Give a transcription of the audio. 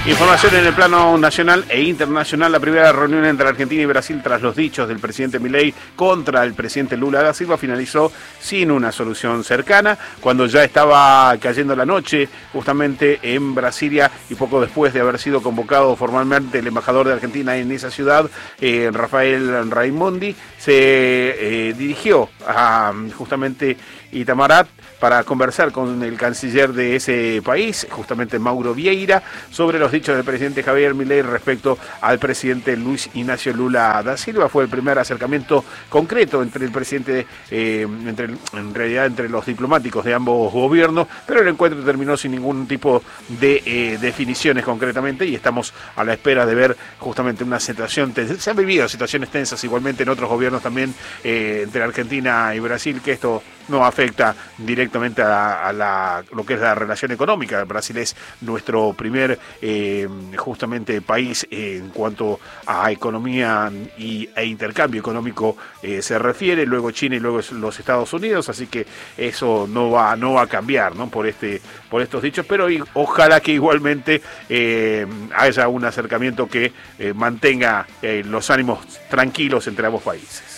Información en el plano nacional e internacional. La primera reunión entre Argentina y Brasil tras los dichos del presidente Milei contra el presidente Lula da Silva finalizó sin una solución cercana, cuando ya estaba cayendo la noche justamente en Brasilia y poco después de haber sido convocado formalmente el embajador de Argentina en esa ciudad, Rafael Raimondi, se dirigió a justamente Itamaraty para conversar con el canciller de ese país, justamente Mauro Vieira, sobre los dichos del presidente Javier Milei respecto al presidente Luis Ignacio Lula da Silva. Fue el primer acercamiento concreto entre el presidente, entre los diplomáticos de ambos gobiernos, pero el encuentro terminó sin ningún tipo de definiciones concretamente y estamos a la espera de ver justamente una situación tensa. Se han vivido situaciones tensas igualmente en otros gobiernos también entre Argentina y Brasil, que esto no afecta directamente a lo que es la relación económica. Brasil es nuestro primer justamente país en cuanto a economía e intercambio económico se refiere, luego China y luego los Estados Unidos, así que eso no va a cambiar, ¿no? por estos dichos, pero ojalá que igualmente haya un acercamiento que mantenga los ánimos tranquilos entre ambos países.